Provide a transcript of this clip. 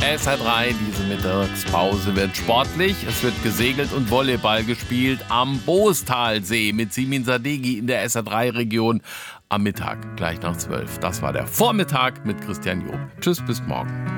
SR3, diese Mittagspause wird sportlich. Es wird gesegelt und Volleyball gespielt am Boostalsee mit Simin Sadeghi in der SR3-Region am Mittag, gleich nach 12. Das war der Vormittag mit Christian Job. Tschüss, bis morgen.